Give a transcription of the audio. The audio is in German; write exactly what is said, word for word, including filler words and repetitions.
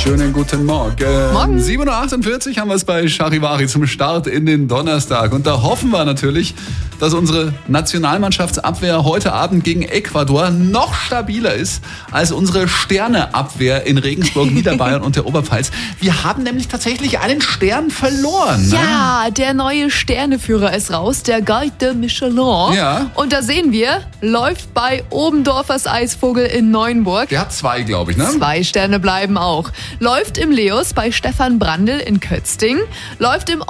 Schönen guten Morgen. Morgen. sieben Uhr achtundvierzig haben wir es bei Charivari zum Start in den Donnerstag. Und da hoffen wir natürlich, dass unsere Nationalmannschaftsabwehr heute Abend gegen Ecuador noch stabiler ist als unsere Sterneabwehr in Regensburg, Niederbayern und der Oberpfalz. Wir haben nämlich tatsächlich einen Stern verloren. Ne? Ja, der neue Sterneführer ist raus, der Guide de Michelin. Ja. Und da sehen wir, läuft bei Obendorfers Eisvogel in Neuenburg. Der hat zwei, glaube ich, ne? Zwei Sterne bleiben auch. Läuft im Leos bei Stefan Brandl in Kötzting. Läuft im